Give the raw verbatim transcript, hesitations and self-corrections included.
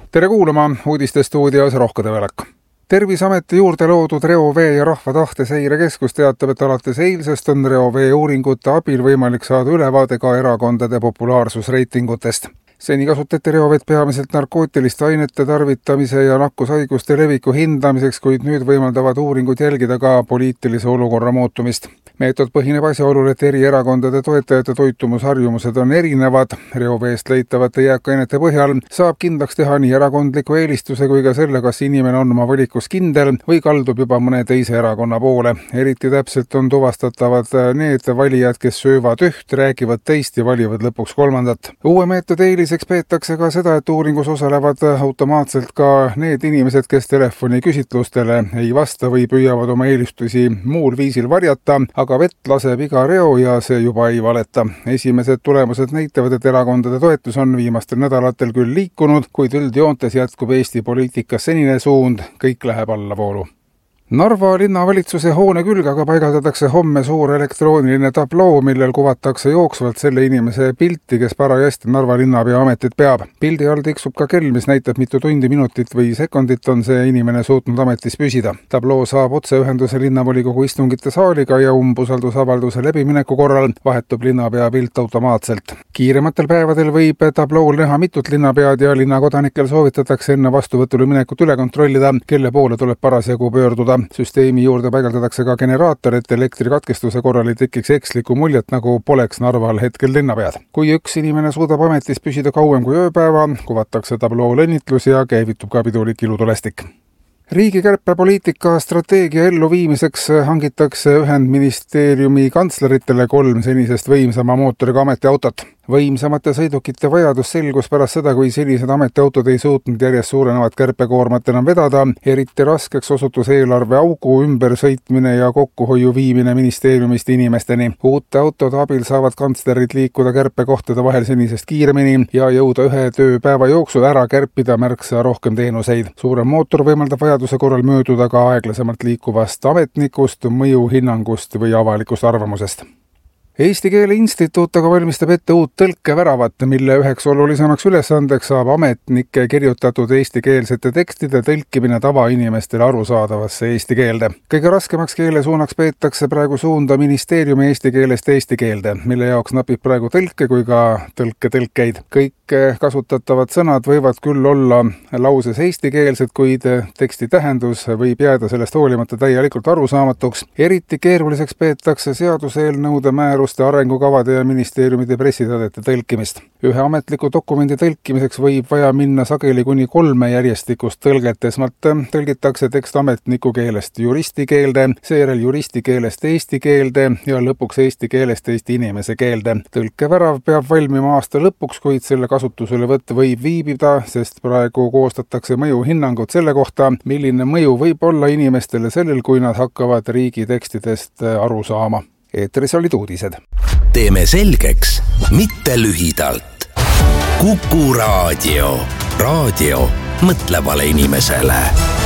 Tere kuulama uudiste stuudios Rohkede Velak. Tervisameti juurde loodud reovee ja rahva tahte seirekeskus teatab, et alates eilsest on reovee uuringute abil võimalik saada ülevaade ka erakondade populaarsusreitingutest. Seni kasutati reovett peamiselt narkootiliste ainete tarvitamise ja nakkushaiguste leviku hindamiseks, kuid nüüd võimaldavad uuringud jälgida ka poliitilise olukorra muutumist. Meetod põhineb asjaolul, et eri erakondade toetajate toitumusharjumused on erinevad. Reoveest leitavate jääkainete põhjal saab kindlaks teha nii erakondliku eelistuse kui ka selle, kas inimene on oma valikus kindel või kaldub juba mõne teise erakonna poole. Eriti täpselt on tuvastatavad need valijad, kes söövad üht, räägivad teist ja valivad lõpuks kolmandat. Uue meetodi eeliseks peetakse ka seda, et uuringus osalevad automaatselt ka need inimesed, kes telefoni küsitlustele ei vasta või püüavad oma eelistusi muul viisil varjata, aga vett laseb iga reo ja see juba ei valeta. Esimesed tulemused näitavad, et erakondade toetus on viimastel nädalatel küll liikunud, kuid üldjoontes jätkub Eesti poliitikas senine suund, kõik läheb allavoolu. Narva linnavalitsuse hoone külgaga paigaldatakse homme suur elektrooniline tabloo, millel kuvatakse jooksvalt selle inimese pilti, kes parajasti Narva linnapea ametit peab. Pildi all tiksub ka kell, mis näitab mitu tundi, minutit või sekundit on see inimene suutnud ametis püsida. Tabloo saab otseühenduse linnavolikogu istungite saaliga ja umbusaldusavalduse läbimineku korral vahetub linnapea pilt automaatselt. Kiirematel päevadel võib tablool näha mitut linnapead ja linnakodanikel soovitatakse enne vastuvõtule minekut üle kontrollida, kelle poole tuleb parasjagu pöörduda. Süsteemi juurde paigaldatakse ka generaator, et elektrikatkestuse korral ei tekiks ekslikku muljet, nagu poleks Narval hetkel linnapead. Kui üks inimene suudab ametis püsida kauem kui ööpäeva, kuvatakse tablool õnnitlus ja käivitub ka pidulik ilutulestik. Riigi kärpepoliitika strateegia elluviimiseks hangitakse Ühendministeeriumi kantsleritele kolm senisest võimsama mootoriga ametiautot. Võimsamate sõidukite vajadus selgus pärast seda, kui senised ametiautod ei suutnud järjest suurenevat kärpekoormat enam vedada. Eriti raskeks osutus eelarve augu ümbersõitmine ja kokkuhoiu viimine ministeeriumist inimesteni. Uute autode abil saavad kantslerid liikuda kärpekohtade vahel senisest kiiremini ja jõuda ühe tööpäeva jooksul ära kärpida märksa rohkem teenuseid. Suurem mootor võimaldab vajaduse korral mööduda ka aeglasemalt liikuvast ametnikust, mõjuhinnangust või avalikust arvamusest. Eesti Keele Instituut aga valmistab ette uut tõlkeväravat, mille üheks olulisemaks ülesandeks saab ametnike kirjutatud eestikeelsete tekstide tõlkimine tavainimestele arusaadavasse eesti keelde. Kõige raskemaks keelesuunaks peetakse praegu suunda ministeeriumi eesti keelest eesti keelde, mille jaoks napib praegu tõlke kui ka tõlke-tõlkeid. Kõik kasutatavad sõnad võivad küll olla lauses eestikeelsed, kuid teksti tähendus võib jääda sellest hoolimata täielikult arusaamatuks. Eriti keeruliseks peetakse seaduseelnõude määrus arengukavade ja ministeeriumide pressiteadete tõlkimist. Ühe ametliku dokumendi tõlkimiseks võib vaja minna sageli kuni kolme järjestikust tõlget. Esmalt tõlgitakse tekst ametniku keelest juristi keelde, seejärel juristi keelest eesti keelde ja lõpuks eesti keelest eesti inimese keelde. Tõlkevärav peab valmima aasta lõpuks, kuid selle kasutuselevõtt võib viibida, sest praegu koostatakse mõjuhinnangud selle kohta, milline mõju võib olla inimestele sellel, kui nad hakkavad riigi tekstidest aru saama. Eetris olid uudised. Teeme selgeks, mitte lühidalt. Kuku Raadio. Raadio mõtlevale inimesele.